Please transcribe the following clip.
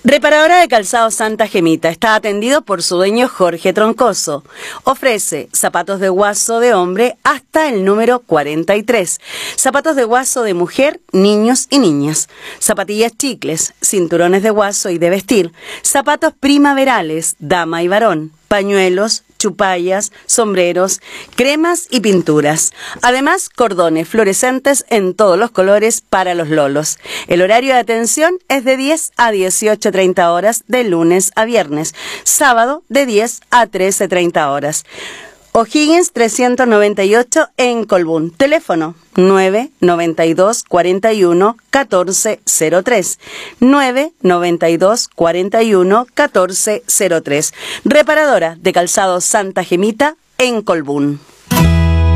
Reparadora de calzado Santa Gemita. Está atendido por su dueño Jorge Troncoso. Ofrece zapatos de guaso de hombre hasta el número 43. Zapatos de guaso de mujer, niños y niñas. Zapatillas chicles, cinturones de guaso y de vestir. Zapatos primaverales, dama y varón. Pañuelos, chupallas, sombreros, cremas y pinturas. Además, cordones fluorescentes en todos los colores para los lolos. El horario de atención es de 10 a 18:30 horas de lunes a viernes. Sábado de 10 a 13:30 horas. O'Higgins 398 en Colbún. Teléfono 992 41 14 03. 992 41 14 03. Reparadora de calzado Santa Gemita en Colbún.